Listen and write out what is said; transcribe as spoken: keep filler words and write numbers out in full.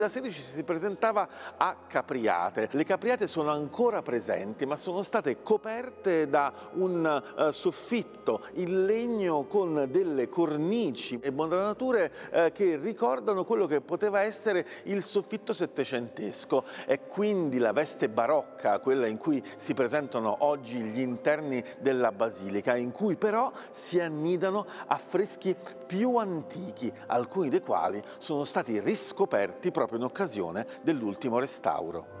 La sede ci si presentava a capriate. Le capriate sono ancora presenti, ma sono state coperte da un uh, soffitto in legno con delle cornici e modrature uh, che ricordano quello che poteva essere il soffitto settecentesco. È quindi la veste barocca, quella in cui si presentano oggi gli interni della basilica, in cui però si annidano affreschi più antichi, alcuni dei quali sono stati riscoperti proprio in occasione dell'ultimo restauro.